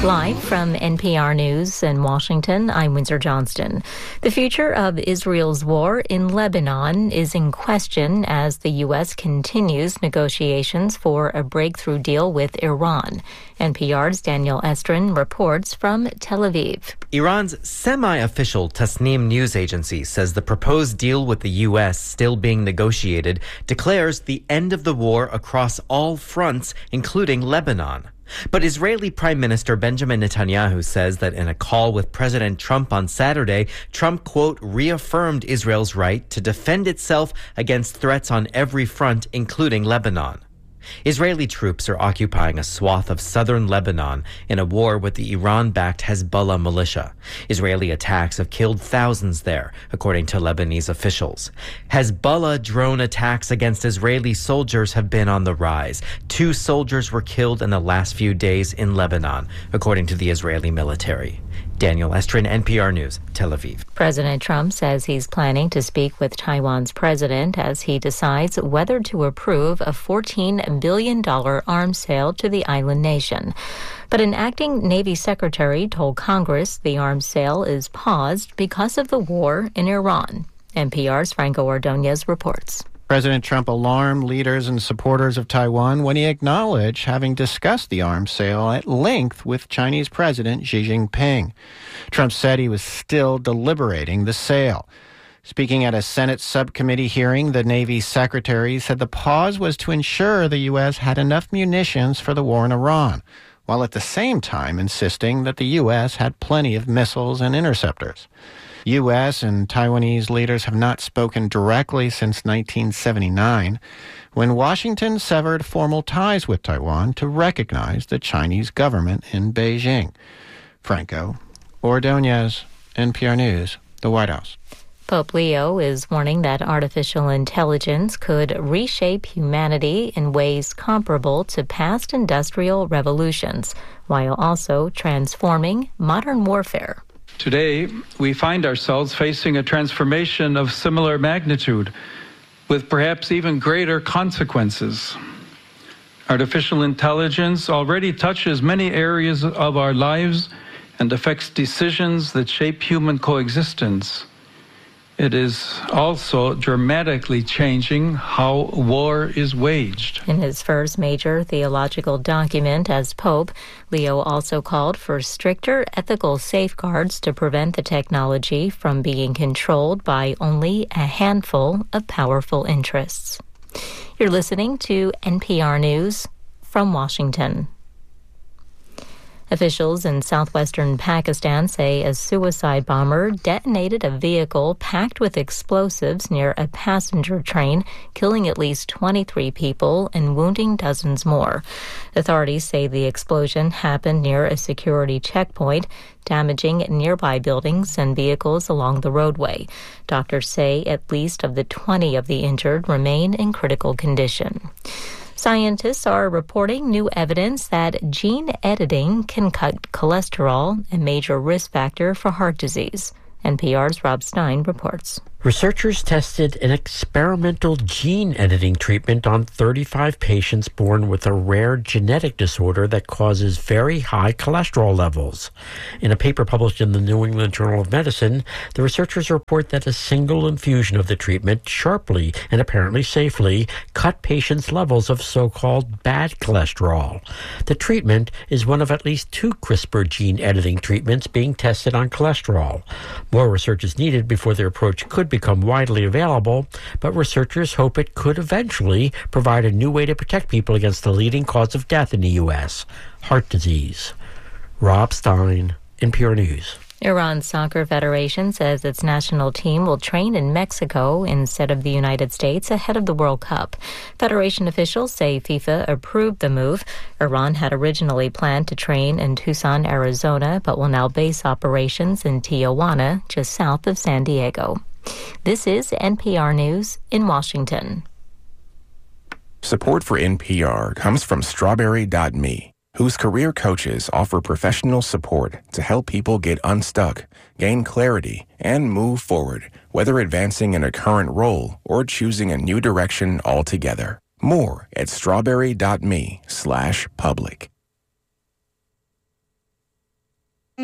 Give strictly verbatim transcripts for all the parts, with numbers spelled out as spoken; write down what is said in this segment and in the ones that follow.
Live from N P R News in Washington, I'm Windsor Johnston. The future of Israel's war in Lebanon is in question as the U S continues negotiations for a breakthrough deal with Iran. N P R's Daniel Estrin reports from Tel Aviv. Iran's semi-official Tasnim news agency says the proposed deal with the U S still being negotiated declares the end of the war across all fronts, including Lebanon. But Israeli Prime Minister Benjamin Netanyahu says that in a call with President Trump on Saturday, Trump, quote, reaffirmed Israel's right to defend itself against threats on every front, including Lebanon. Israeli troops are occupying a swath of southern Lebanon in a war with the Iran-backed Hezbollah militia. Israeli attacks have killed thousands there, according to Lebanese officials. Hezbollah drone attacks against Israeli soldiers have been on the rise. Two soldiers were killed in the last few days in Lebanon, according to the Israeli military. Daniel Estrin, N P R News, Tel Aviv. President Trump says he's planning to speak with Taiwan's president as he decides whether to approve a fourteen billion dollars arms sale to the island nation. But an acting Navy secretary told Congress the arms sale is paused because of the war in Iran. N P R's Franco Ordonez reports. President Trump alarmed leaders and supporters of Taiwan when he acknowledged having discussed the arms sale at length with Chinese President Xi Jinping. Trump said he was still deliberating the sale. Speaking at a Senate subcommittee hearing, the Navy secretary said the pause was to ensure the U S had enough munitions for the war in Iran, while at the same time insisting that the U S had plenty of missiles and interceptors. U S and Taiwanese leaders have not spoken directly since nineteen seventy-nine, when Washington severed formal ties with Taiwan to recognize the Chinese government in Beijing. Franco Ordonez, N P R News, the White House. Pope Leo is warning that artificial intelligence could reshape humanity in ways comparable to past industrial revolutions, while also transforming modern warfare. Today, we find ourselves facing a transformation of similar magnitude, with perhaps even greater consequences. Artificial intelligence already touches many areas of our lives and affects decisions that shape human coexistence. It is also dramatically changing how war is waged. In his first major theological document as Pope, Leo also called for stricter ethical safeguards to prevent the technology from being controlled by only a handful of powerful interests. You're listening to N P R News from Washington. Officials in southwestern Pakistan say a suicide bomber detonated a vehicle packed with explosives near a passenger train, killing at least twenty-three people and wounding dozens more. Authorities say the explosion happened near a security checkpoint, damaging nearby buildings and vehicles along the roadway. Doctors say at least of the twenty of the injured remain in critical condition. Scientists are reporting new evidence that gene editing can cut cholesterol, a major risk factor for heart disease. N P R's Rob Stein reports. Researchers tested an experimental gene editing treatment on thirty-five patients born with a rare genetic disorder that causes very high cholesterol levels. In a paper published in the New England Journal of Medicine, the researchers report that a single infusion of the treatment sharply and apparently safely cut patients' levels of so-called bad cholesterol. The treatment is one of at least two CRISPR gene editing treatments being tested on cholesterol. More research is needed before their approach could become widely available, but researchers hope it could eventually provide a new way to protect people against the leading cause of death in the U S, heart disease. Rob Stein, N P R News. Iran's soccer federation says its national team will train in Mexico instead of the United States ahead of the World Cup. Federation officials say FIFA approved the move. Iran had originally planned to train in Tucson, Arizona, but will now base operations in Tijuana, just south of San Diego. This is N P R News in Washington. Support for N P R comes from Strawberry dot me, whose career coaches offer professional support to help people get unstuck, gain clarity, and move forward, whether advancing in a current role or choosing a new direction altogether. More at strawberry dot me slash public.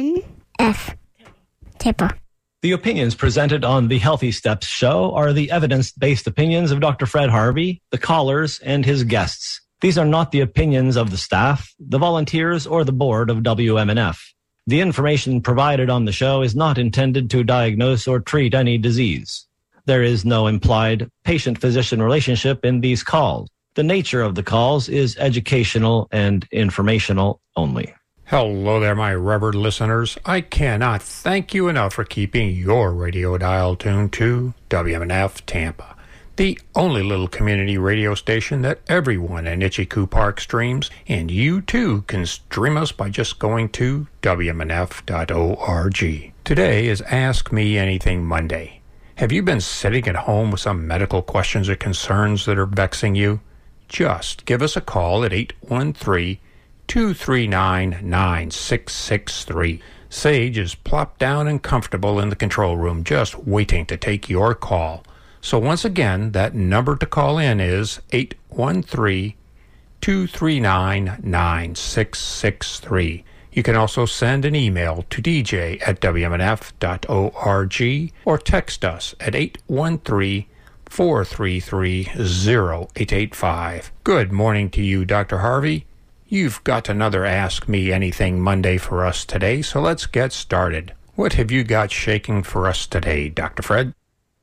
N F Tampa. The opinions presented on the Healthy Steps show are the evidence-based opinions of Doctor Fred Harvey, the callers, and his guests. These are not the opinions of the staff, the volunteers, or the board of W M N F. The information provided on the show is not intended to diagnose or treat any disease. There is no implied patient-physician relationship in these calls. The nature of the calls is educational and informational only. Hello there, my revered listeners. I cannot thank you enough for keeping your radio dial tuned to W M N F Tampa, the only little community radio station that everyone in Itchycoo Park streams, and you too can stream us by just going to W M N F dot org. Today is Ask Me Anything Monday. Have you been sitting at home with some medical questions or concerns that are vexing you? Just give us a call at eight one three, two three nine, nine six six three. Sage is plopped down and comfortable in the control room, just waiting to take your call. So once again, that number to call in is eight one three, two three nine, nine six six three. You can also send an email to d j at w m n f dot org or text us at eight one three, four three three, zero eight eight five. Good morning to you, Doctor Harvey. You've got another Ask Me Anything Monday for us today, so let's get started. What have you got shaking for us today, Doctor Fred?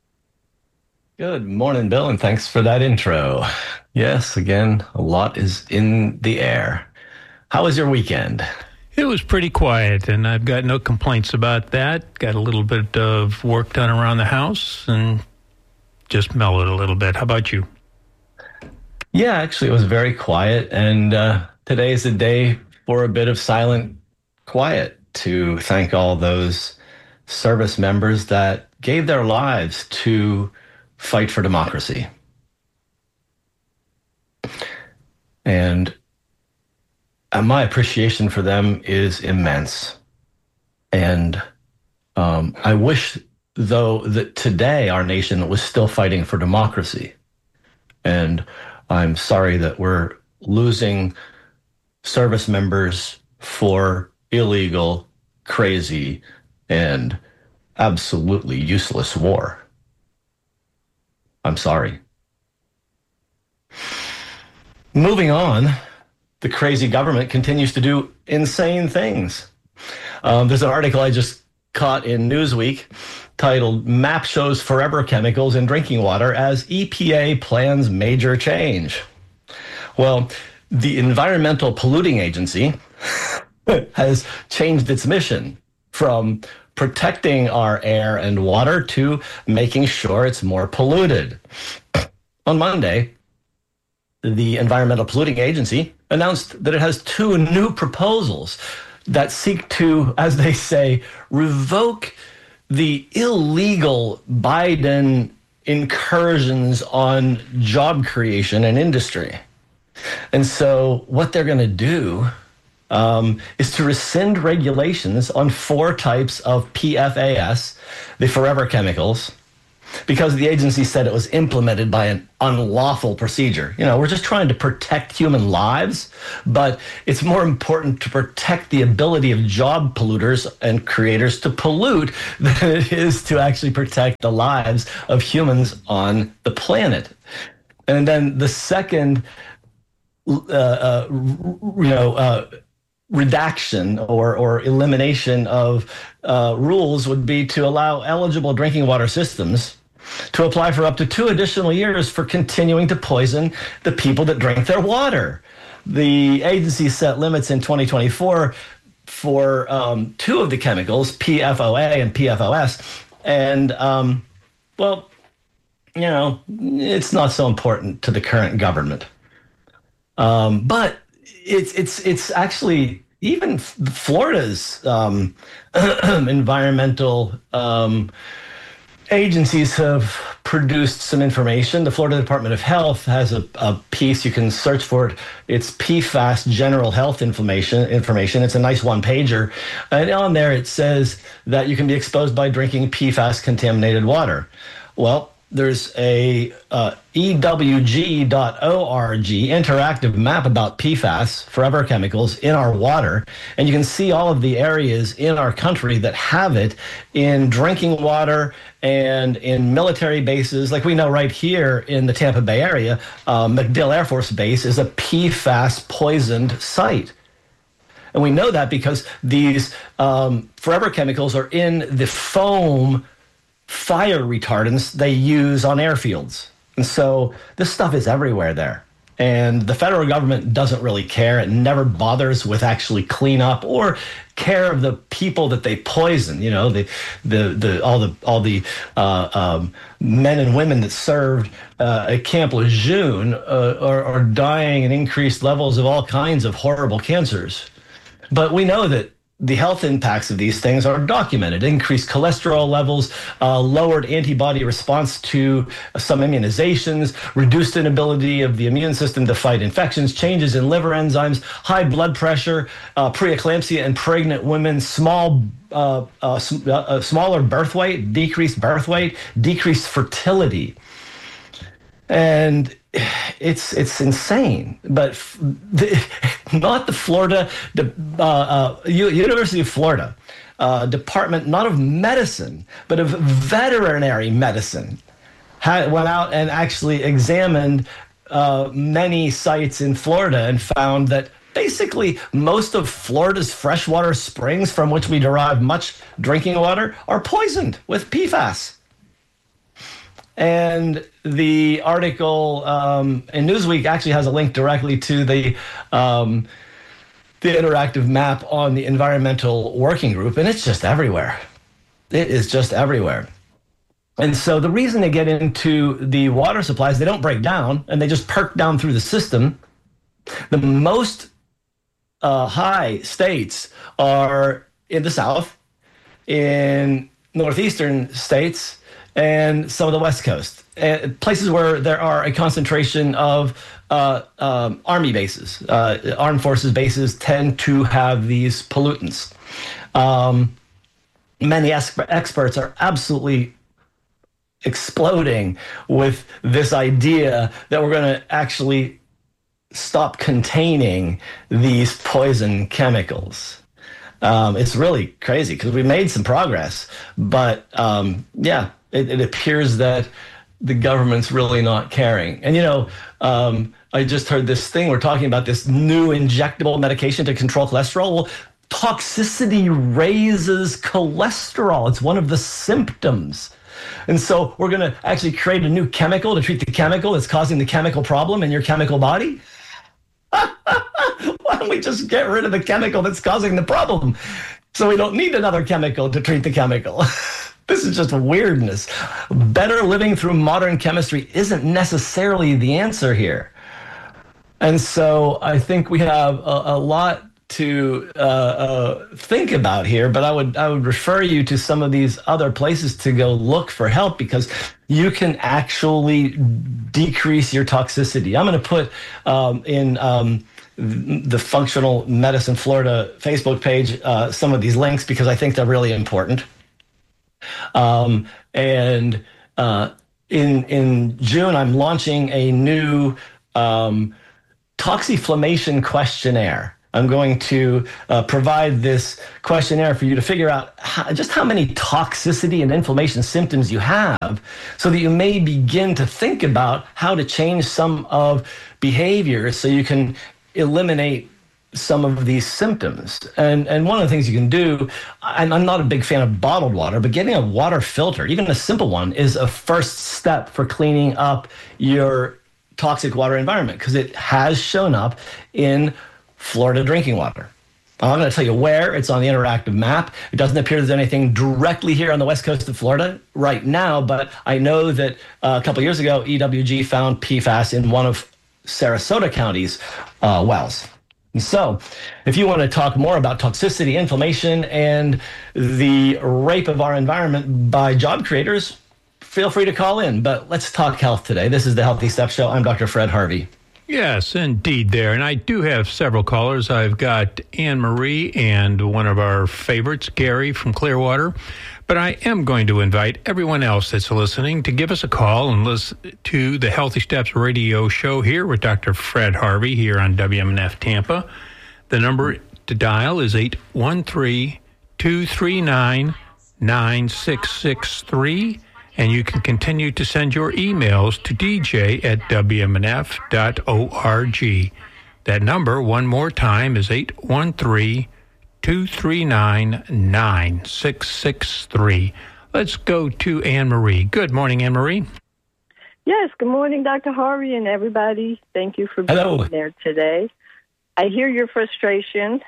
Good morning, Bill, and thanks for that intro. Yes, again, a lot is in the air. How was your weekend? It was pretty quiet, and I've got no complaints about that. Got a little bit of work done around the house and just mellowed a little bit. How about you? Yeah, actually, it was very quiet, and uh, today is a day for a bit of silent quiet to thank all those service members that gave their lives to fight for democracy. And uh, my appreciation for them is immense. And um, I wish, though, that today our nation was still fighting for democracy. And I'm sorry that we're losing service members for illegal, crazy, and absolutely useless war. I'm sorry. Moving on, the crazy government continues to do insane things. Um, there's an article I just caught in Newsweek titled "Map Shows Forever Chemicals in Drinking Water as E P A Plans Major Change." Well, the Environmental Polluting Agency has changed its mission from protecting our air and water to making sure it's more polluted. On Monday, the Environmental Polluting Agency announced that it has two new proposals that seek to, as they say, revoke the illegal Biden incursions on job creation and industry. And so what they're going to do um, is to rescind regulations on four types of P F A S, the forever chemicals, because the agency said it was implemented by an unlawful procedure. You know, we're just trying to protect human lives, but it's more important to protect the ability of job polluters and creators to pollute than it is to actually protect the lives of humans on the planet. And then the second, uh, uh, you know, uh, redaction or, or elimination of uh, rules would be to allow eligible drinking water systems to apply for up to two additional years for continuing to poison the people that drink their water. The agency set limits in twenty twenty-four for um, two of the chemicals, P F O A and P F O S. And, um, well, you know, it's not so important to the current government. Um, but it's it's it's actually even Florida's um, environmental um, agencies have produced some information. The Florida Department of Health has a, a piece, you can search for it. It's P FAS General Health Information. Information. It's a nice one-pager. And on there it says that you can be exposed by drinking P FAS contaminated water. Well, there's a uh, E W G dot org interactive map about P FAS, forever chemicals, in our water. And you can see all of the areas in our country that have it in drinking water and in military bases. Like we know right here in the Tampa Bay area, uh, MacDill Air Force Base is a P FAS poisoned site. And we know that because these um, forever chemicals are in the foam fire retardants they use on airfields. And so this stuff is everywhere there. And the federal government doesn't really care. It never bothers with actually clean up or care of the people that they poison. You know, the the the all the all the uh, um, men and women that served uh, at Camp Lejeune uh, are, are dying in increased levels of all kinds of horrible cancers. But we know that the health impacts of these things are documented. Increased cholesterol levels, uh, lowered antibody response to some immunizations, reduced inability of the immune system to fight infections, changes in liver enzymes, high blood pressure, uh, preeclampsia in pregnant women, small, uh, uh, sm- uh, smaller birth weight, decreased birth weight, decreased fertility. And it's it's insane, but the, not the Florida, the uh, uh, University of Florida uh, Department, not of medicine, but of veterinary medicine, had, went out and actually examined uh, many sites in Florida and found that basically most of Florida's freshwater springs from which we derive much drinking water are poisoned with P FAS. And the article um, in Newsweek actually has a link directly to the um, the interactive map on the Environmental Working Group, and it's just everywhere. It is just everywhere. And so the reason they get into the water supplies, they don't break down, and they just perk down through the system. The most uh, high states are in the South, in northeastern states, and some of the West Coast, uh, places where there are a concentration of uh, um, Army bases. Uh, armed forces bases tend to have these pollutants. Um, many ex- experts are absolutely exploding with this idea that we're going to actually stop containing these poison chemicals. Um, it's really crazy because we made some progress, but um, yeah, It, it appears that the government's really not caring. And, you know, um, I just heard this thing. We're talking about this new injectable medication to control cholesterol. Well, toxicity raises cholesterol. It's one of the symptoms. And so we're going to actually create a new chemical to treat the chemical that's causing the chemical problem in your chemical body. Why don't we just get rid of the chemical that's causing the problem so we don't need another chemical to treat the chemical? This is just weirdness. Better living through modern chemistry isn't necessarily the answer here. And so I think we have a, a lot to uh, uh, think about here, but I would I would refer you to some of these other places to go look for help, because you can actually decrease your toxicity. I'm going to put um, in um, the Functional Medicine Florida Facebook page uh, some of these links, because I think they're really important. Um, and uh, in in June, I'm launching a new um, toxiflammation questionnaire. I'm going to uh, provide this questionnaire for you to figure out how, just how many toxicity and inflammation symptoms you have, so that you may begin to think about how to change some of behaviors so you can eliminate some of these symptoms. And and one of the things you can do, I'm, I'm not a big fan of bottled water, but getting a water filter, even a simple one, is a first step for cleaning up your toxic water environment, because it has shown up in Florida drinking water. I'm going to tell you where. It's on the interactive map. It doesn't appear there's anything directly here on the west coast of Florida right now, but I know that uh, a couple of years ago, E W G found P FAS in one of Sarasota County's uh, wells. And so if you want to talk more about toxicity, inflammation, and the rape of our environment by job creators, feel free to call in. But let's talk health today. This is the Healthy Steps Show. I'm Doctor Fred Harvey. Yes, indeed there. And I do have several callers. I've got Anne Marie and one of our favorites, Gary from Clearwater. But I am going to invite everyone else that's listening to give us a call and listen to the Healthy Steps radio show here with Doctor Fred Harvey here on W M N F Tampa. The number to dial is eight one three, two three nine, nine six six three. And you can continue to send your emails to d j at w m n f dot org. That number, one more time, is eight one three, two three nine, nine six six three. Let's go to Anne Marie. Good morning, Anne Marie. Yes, good morning, Doctor Harvey and everybody. Thank you for being Hello. there today. I hear your frustration.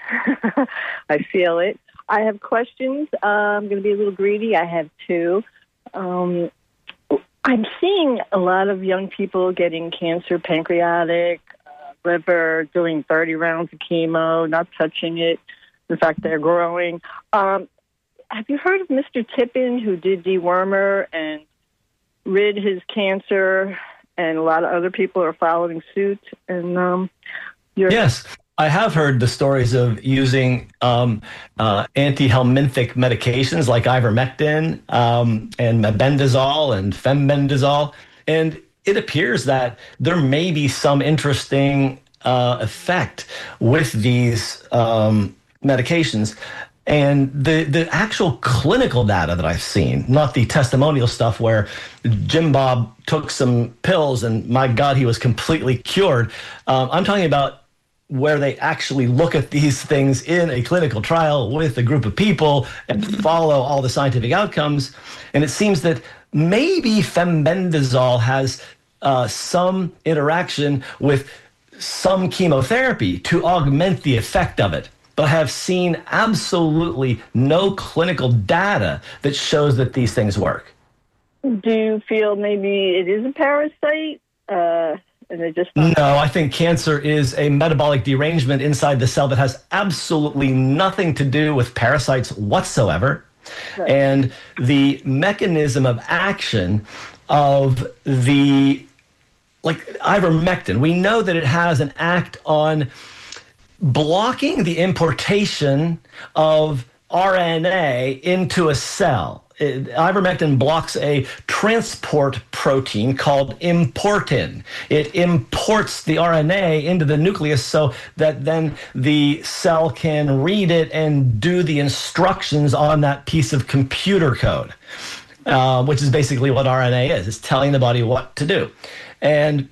I feel it. I have questions. Uh, I'm going to be a little greedy. I have two. Um, I'm seeing a lot of young people getting cancer, pancreatic, uh, liver, doing thirty rounds of chemo, not touching it. In fact, they're growing. Um, have you heard of Mister Tippin, who did dewormer and rid his cancer, and a lot of other people are following suit? And um, you're Yes. I have heard the stories of using um, uh, anti-helminthic medications like ivermectin um, and mebendazole and fembendazole. And it appears that there may be some interesting uh, effect with these um, medications. And the, the actual clinical data that I've seen, not the testimonial stuff where Jim Bob took some pills and my God, he was completely cured. Um, I'm talking about where they actually look at these things in a clinical trial with a group of people and follow all the scientific outcomes. And it seems that maybe fembendazole has uh, some interaction with some chemotherapy to augment the effect of it. But I have seen absolutely no clinical data that shows that these things work. Do you feel maybe it is a parasite? Uh And it just No, I think cancer is a metabolic derangement inside the cell that has absolutely nothing to do with parasites whatsoever. Right. And the mechanism of action of the, like ivermectin, we know that it has an act on blocking the importation of R N A into a cell. It, ivermectin blocks a transport protein called importin. It imports the R N A into the nucleus so that then the cell can read it and do the instructions on that piece of computer code, uh, which is basically what R N A is. It's telling the body what to do. And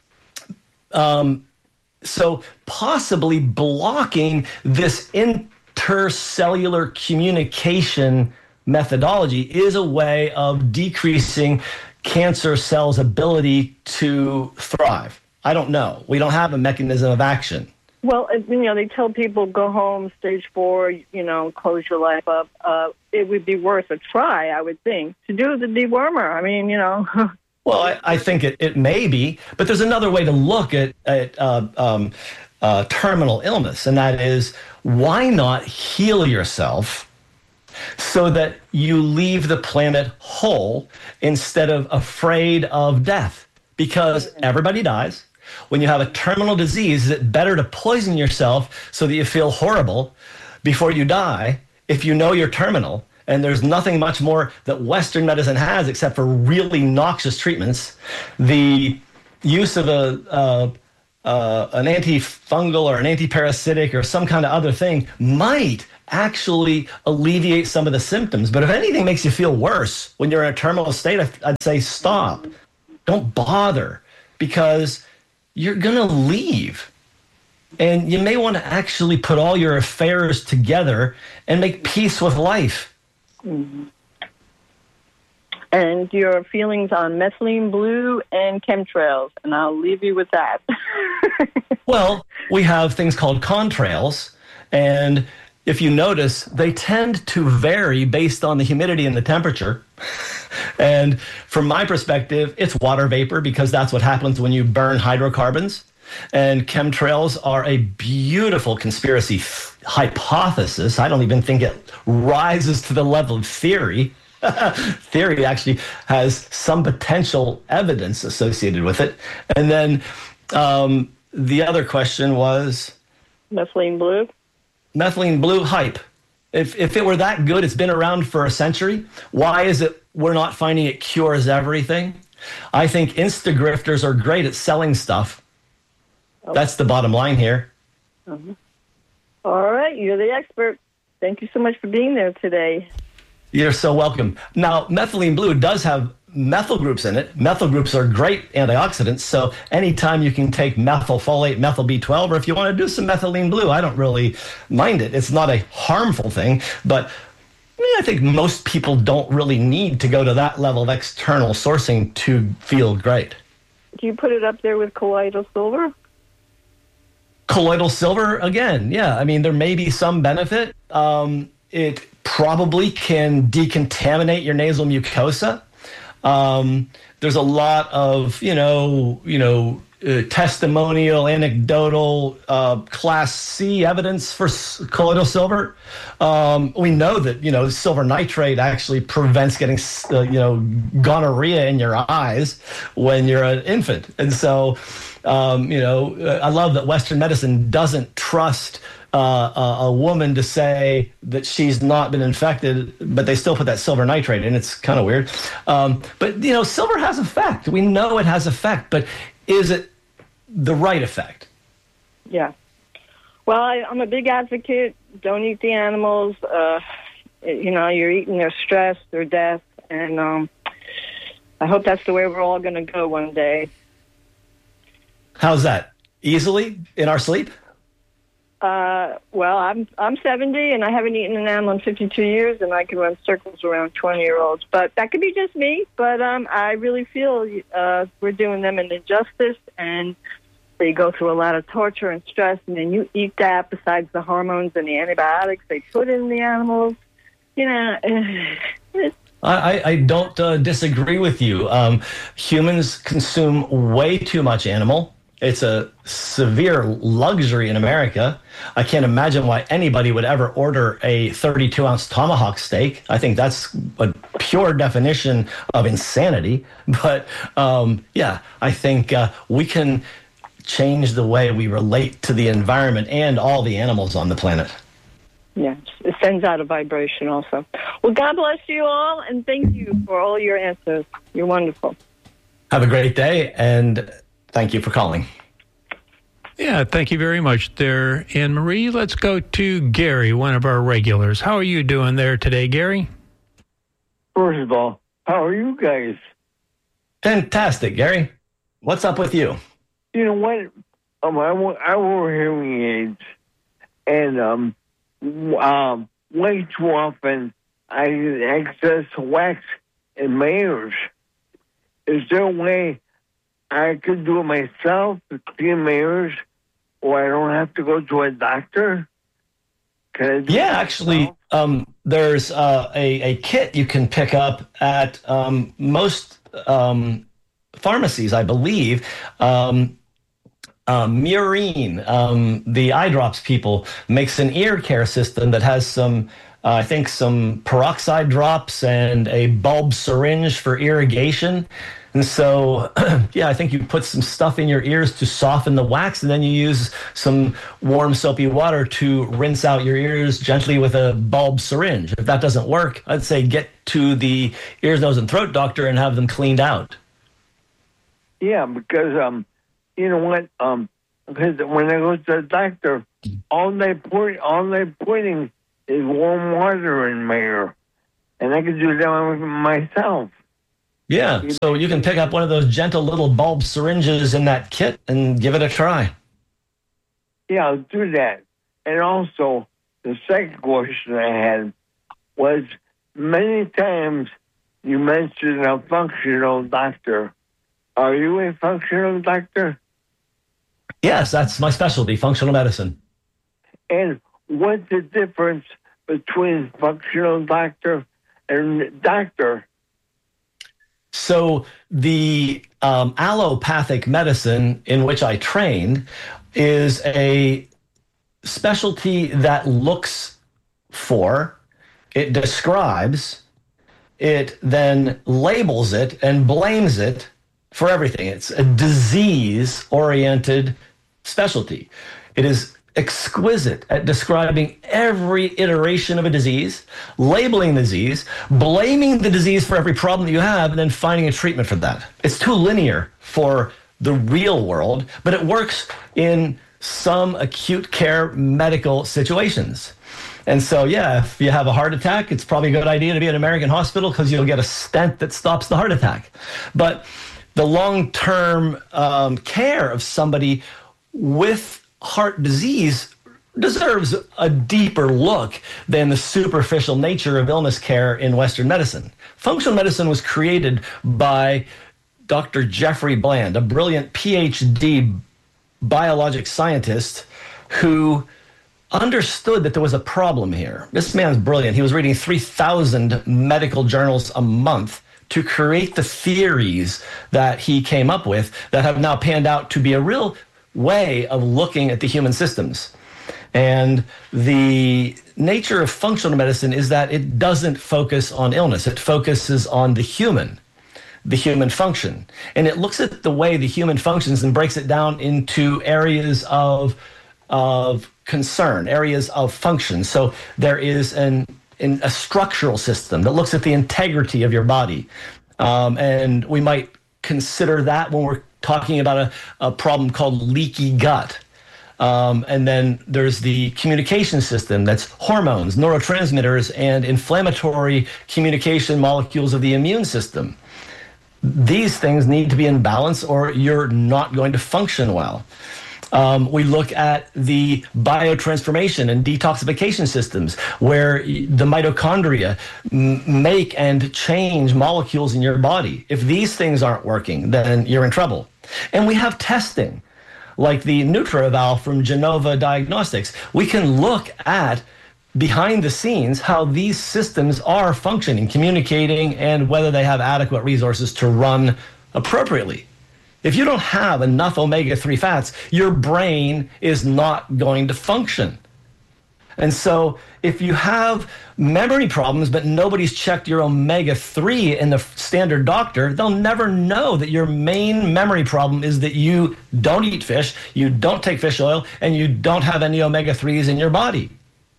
um, so possibly blocking this intercellular communication methodology is a way of decreasing cancer cells' ability to thrive. I don't know. We don't have a mechanism of action. Well, you know, they tell people go home, stage four, you know, close your life up. Uh, it would be worth a try, I would think, to do the dewormer. I mean, you know. Well, I, I think it, it may be, but there's another way to look at, at uh, um, uh, terminal illness, and that is, why not heal yourself so that you leave the planet whole instead of afraid of death? Because everybody dies. When you have a terminal disease, is it better to poison yourself so that you feel horrible before you die if you know you're terminal? And there's nothing much more that Western medicine has except for really noxious treatments. The use of a uh, uh, an antifungal or an antiparasitic or some kind of other thing might actually alleviate some of the symptoms. But if anything makes you feel worse when you're in a terminal state, I'd say stop. Don't bother, because you're going to leave. And you may want to actually put all your affairs together and make peace with life. Mm-hmm. And your feelings on methylene blue and chemtrails, and I'll leave you with that. Well, we have things called contrails, and if you notice, they tend to vary based on the humidity and the temperature. And from my perspective, it's water vapor, because that's what happens when you burn hydrocarbons. And chemtrails are a beautiful conspiracy f- hypothesis. I don't even think it rises to the level of theory. Theory actually has some potential evidence associated with it. And then um, the other question was? Methylene blue. Methylene blue hype. If if it were that good, it's been around for a century. Why is it we're not finding it cures everything? I think Instagrifters are great at selling stuff. Okay. That's the bottom line here. Uh-huh. All right, you're the expert. Thank you so much for being there today. You're so welcome. Now, methylene blue does have methyl groups in it. Methyl groups are great antioxidants, so anytime you can take methylfolate, methyl B twelve, or if you want to do some methylene blue, I don't really mind it. It's not a harmful thing, but I think most people don't really need to go to that level of external sourcing to feel great. Do you put it up there with colloidal silver? Colloidal silver, again, yeah. I mean, there may be some benefit. Um, it probably can decontaminate your nasal mucosa. Um, there's a lot of, you know, you know, uh, testimonial, anecdotal, uh, Class C evidence for s- colloidal silver. Um, we know that, you know, silver nitrate actually prevents getting, uh, you know, gonorrhea in your eyes when you're an infant. And so, um, you know, I love that Western medicine doesn't trust Uh, a, a woman to say that she's not been infected, but they still put that silver nitrate in. It's kind of weird. Um, but, you know, silver has effect. We know it has effect, but is it the right effect? Yeah. Well, I, I'm a big advocate. Don't eat the animals. Uh, you know, you're eating their stress, their death, and um, I hope that's the way we're all going to go one day. How's that? Easily in our sleep? Uh, well, I'm I'm seventy, and I haven't eaten an animal in fifty-two years, and I can run circles around twenty-year-olds. But that could be just me. But um, I really feel uh, we're doing them an injustice, and they go through a lot of torture and stress, and then you eat that besides the hormones and the antibiotics they put in the animals. You know, I, I don't uh, disagree with you. Um, humans consume way too much animal. It's a severe luxury in America. I can't imagine why anybody would ever order a thirty-two ounce tomahawk steak. I think that's a pure definition of insanity. But um, yeah, I think uh, we can change the way we relate to the environment and all the animals on the planet. Yeah, it sends out a vibration also. Well, God bless you all, and thank you for all your answers. You're wonderful. Have a great day, and thank you for calling. Yeah, thank you very much there, Anne Marie. Let's go to Gary, one of our regulars. How are you doing there today, Gary? First of all, how are you guys? Fantastic, Gary. What's up with you? You know what? Um, I, I wear hearing aids, and um, um, way too often I get excess wax in my ears. Is there a way I could do it myself to clean my ears, or I don't have to go to a doctor? Can I do yeah, actually, um, there's uh, a, a kit you can pick up at um, most um, pharmacies, I believe. Um, uh, Murine, um, the eye drops people, makes an ear care system that has some, uh, I think, some peroxide drops and a bulb syringe for irrigation. And so, yeah, I think you put some stuff in your ears to soften the wax, and then you use some warm soapy water to rinse out your ears gently with a bulb syringe. If that doesn't work, I'd say get to the ears, nose, and throat doctor and have them cleaned out. Yeah, because, um, you know what, um, because when I go to the doctor, all they put, all they're putting is warm water in my ear, and I can do that myself. Yeah, so you can pick up one of those gentle little bulb syringes in that kit and give it a try. Yeah, I'll do that. And also, the second question I had was, many times you mentioned a functional doctor. Are you a functional doctor? Yes, that's my specialty, functional medicine. And what's the difference between functional doctor and doctor? So the um, allopathic medicine in which I trained is a specialty that looks for, it describes, it then labels it and blames it for everything. It's a disease-oriented specialty. It is exquisite at describing every iteration of a disease, labeling the disease, blaming the disease for every problem that you have, and then finding a treatment for that. It's too linear for the real world, but it works in some acute care medical situations. And so, yeah, if you have a heart attack, it's probably a good idea to be at an American hospital because you'll get a stent that stops the heart attack. But the long-term um, care of somebody with heart disease deserves a deeper look than the superficial nature of illness care in Western medicine. Functional medicine was created by Doctor Jeffrey Bland, a brilliant P H D biologic scientist who understood that there was a problem here. This man's brilliant. He was reading three thousand medical journals a month to create the theories that he came up with that have now panned out to be a real way of looking at the human systems. And the nature of functional medicine is that it doesn't focus on illness. It focuses on the human, the human function. And it looks at the way the human functions and breaks it down into areas of, of concern, areas of function. So there is an, an, a structural system that looks at the integrity of your body. Um, and we might consider that when we're talking about a, a problem called leaky gut. Um, and then there's the communication system that's hormones, neurotransmitters, and inflammatory communication molecules of the immune system. These things need to be in balance or you're not going to function well. Um, we look at the biotransformation and detoxification systems where the mitochondria m- make and change molecules in your body. If these things aren't working, then you're in trouble. And we have testing like the NutraEval from Genova Diagnostics. We can look at behind the scenes how these systems are functioning, communicating, and whether they have adequate resources to run appropriately. If you don't have enough omega three fats, your brain is not going to function. And so if you have memory problems, but nobody's checked your omega three in the standard doctor, they'll never know that your main memory problem is that you don't eat fish, you don't take fish oil, and you don't have any omega threes in your body.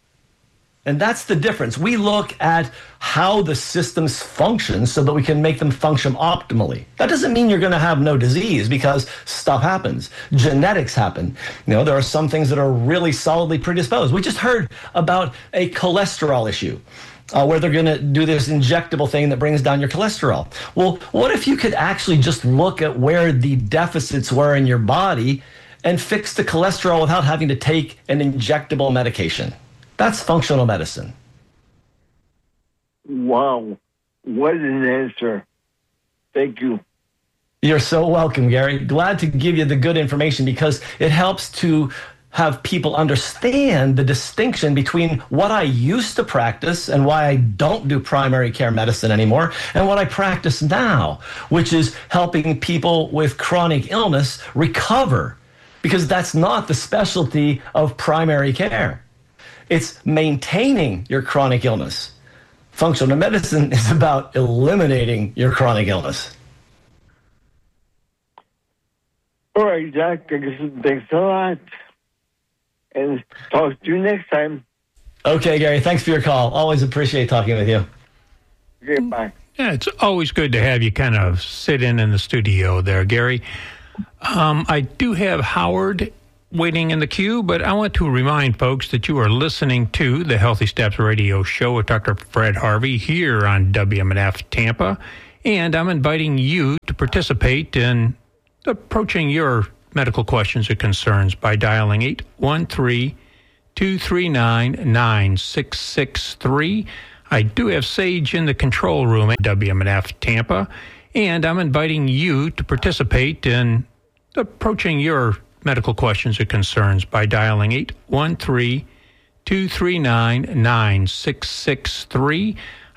And that's the difference. We look at how the systems function so that we can make them function optimally. That doesn't mean you're going to have no disease because stuff happens. Genetics happen. You know, there are some things that are really solidly predisposed. We just heard about a cholesterol issue uh, where they're going to do this injectable thing that brings down your cholesterol. Well, what if you could actually just look at where the deficits were in your body and fix the cholesterol without having to take an injectable medication? That's functional medicine. Wow. What an answer. Thank you. You're so welcome, Gary. Glad to give you the good information because it helps to have people understand the distinction between what I used to practice and why I don't do primary care medicine anymore and what I practice now, which is helping people with chronic illness recover, because that's not the specialty of primary care. It's maintaining your chronic illness. Functional medicine is about eliminating your chronic illness. All right, Doc. Thanks a lot. And talk to you next time. Okay, Gary. Thanks for your call. Always appreciate talking with you. Okay, bye. Yeah, it's always good to have you kind of sit in in the studio there, Gary. Um, I do have Howard waiting in the queue, but I want to remind folks that you are listening to the Healthy Steps Radio Show with Doctor Fred Harvey here on W M N F Tampa, and I'm inviting you to participate in approaching your medical questions or concerns by dialing eight one three, two three nine, nine six six three. I do have Sage in the control room at W M N F Tampa, and I'm inviting you to participate in approaching your medical questions or concerns by dialing eight one three, two three nine, nine six six three.